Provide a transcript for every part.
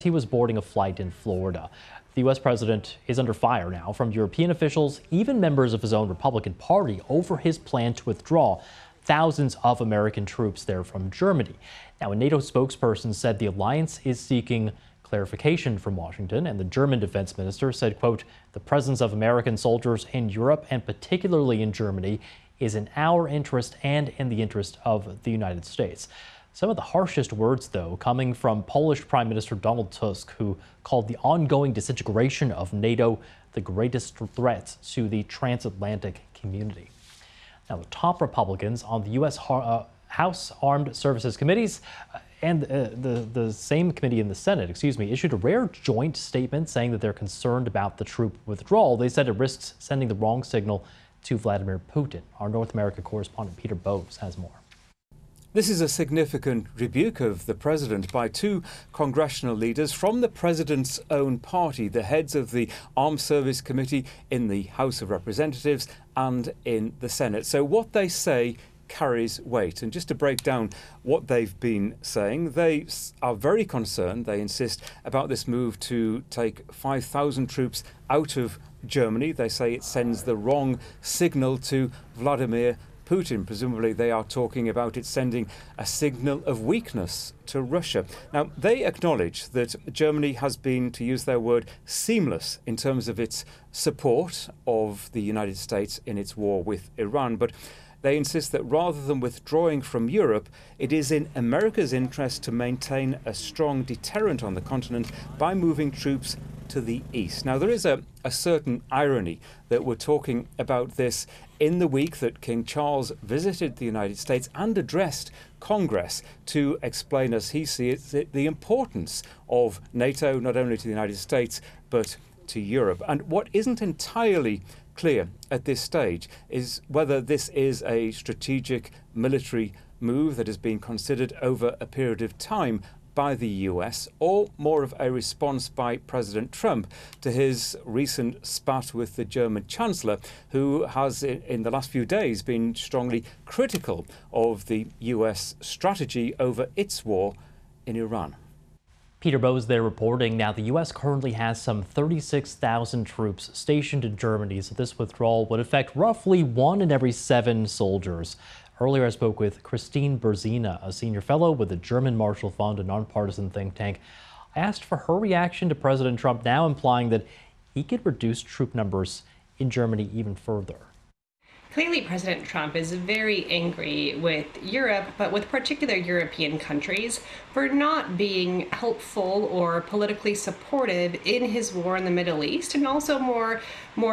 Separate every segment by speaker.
Speaker 1: He was boarding a flight in Florida. The U.S. president is under fire now from European officials, even members of his own Republican Party, over his plan to withdraw thousands of American troops there from Germany. Now, a NATO spokesperson said the alliance is seeking clarification from Washington, and the German defense minister said, quote, "The presence of American soldiers in Europe and particularly in Germany is in our interest and in the interest of the United States." Some of the harshest words, though, coming from Polish Prime Minister Donald Tusk, who called the ongoing disintegration of NATO the greatest threat to the transatlantic community. Now, the top Republicans on the U.S. House Armed Services Committees and the same committee in the Senate, issued a rare joint statement saying that they're concerned about the troop withdrawal. They said it risks sending the wrong signal to Vladimir Putin. Our North America correspondent Peter Bowes has more.
Speaker 2: This is a significant rebuke of the president by two congressional leaders from the president's own party, the heads of the Armed Service Committee in the House of Representatives and in the Senate. So what they say carries weight. And just to break down what they've been saying, they are very concerned, they insist, about this move to take 5,000 troops out of Germany. They say it sends the wrong signal to Vladimir Putin. Presumably they are talking about it sending a signal of weakness to Russia. Now, they acknowledge that Germany has been, to use their word, seamless in terms of its support of the United States in its war with Iran. But they insist that rather than withdrawing from Europe, it is in America's interest to maintain a strong deterrent on the continent by moving troops to the east. Now, there is a certain irony that we're talking about this in the week that King Charles visited the United States and addressed Congress to explain, as he sees it, the importance of NATO, not only to the United States, but to Europe. And what isn't entirely clear at this stage is whether this is a strategic military move that is being considered over a period of time by the US, or more of a response by President Trump to his recent spat with the German Chancellor, who has in the last few days been strongly critical of the US strategy over its war in Iran.
Speaker 1: Peter Bowes there reporting. Now, the U.S. currently has some 36,000 troops stationed in Germany, so this withdrawal would affect roughly 1 in every 7 soldiers. Earlier, I spoke with Christine Berzina, a senior fellow with the German Marshall Fund, a nonpartisan think tank. I asked for her reaction to President Trump now implying that he could reduce troop numbers in Germany even further.
Speaker 3: Clearly, President Trump is very angry with Europe, but with particular European countries, for not being helpful or politically supportive in his war in the Middle East, and also more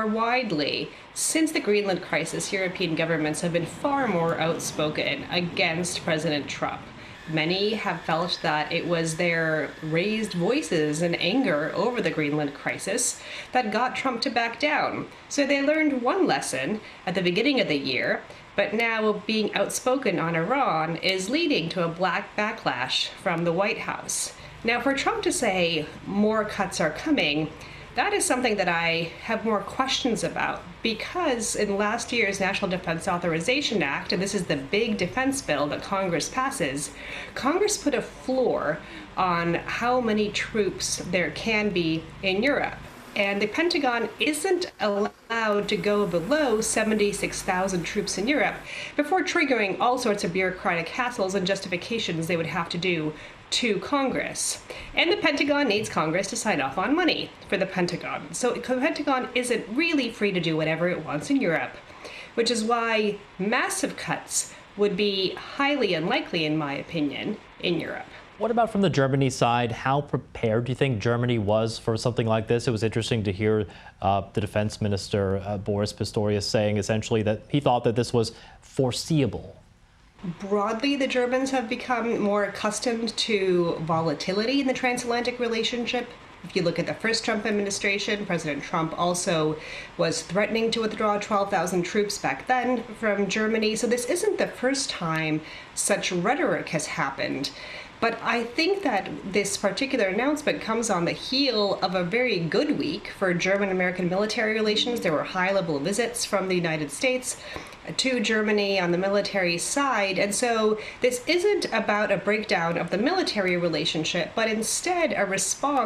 Speaker 3: widely. Since the Greenland crisis, European governments have been far more outspoken against President Trump. Many have felt that it was their raised voices and anger over the Greenland crisis that got Trump to back down. So they learned one lesson at the beginning of the year, but now being outspoken on Iran is leading to a black backlash from the White House. Now, for Trump to say more cuts are coming, that is something that I have more questions about, because in last year's National Defense Authorization Act, and this is the big defense bill that Congress passes, Congress put a floor on how many troops there can be in Europe. And the Pentagon isn't allowed to go below 76,000 troops in Europe before triggering all sorts of bureaucratic hassles and justifications they would have to do to Congress. And the Pentagon needs Congress to sign off on money for the Pentagon. So the Pentagon isn't really free to do whatever it wants in Europe, which is why massive cuts would be highly unlikely, in my opinion, in Europe.
Speaker 1: What about from the Germany side? How prepared do you think Germany was for something like this? It was interesting to hear the defense minister, Boris Pistorius, saying essentially that he thought that this was foreseeable.
Speaker 3: Broadly, the Germans have become more accustomed to volatility in the transatlantic relationship. If you look at the first Trump administration, President Trump also was threatening to withdraw 12,000 troops back then from Germany. So this isn't the first time such rhetoric has happened. But I think that this particular announcement comes on the heel of a very good week for German-American military relations. There were high-level visits from the United States to Germany on the military side. And so this isn't about a breakdown of the military relationship, but instead a response